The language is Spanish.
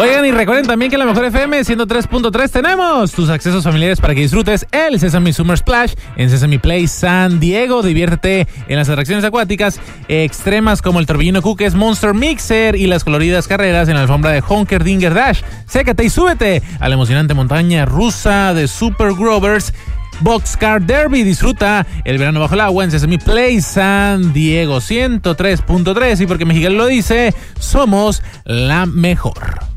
Oigan, y recuerden también que en la Mejor FM 103.3 tenemos tus accesos familiares para que disfrutes el Sesame Summer Splash en Sesame Place San Diego. Diviértete en las atracciones acuáticas extremas como el Torbellino Cuques, Monster Mixer y las coloridas carreras en la alfombra de Honker Dinger Dash. Sécate y súbete a la emocionante montaña rusa de Super Grovers Boxcar Derby. Disfruta el verano bajo el agua en Sesame Place San Diego 103.3, y porque Mexicali lo dice, somos la mejor.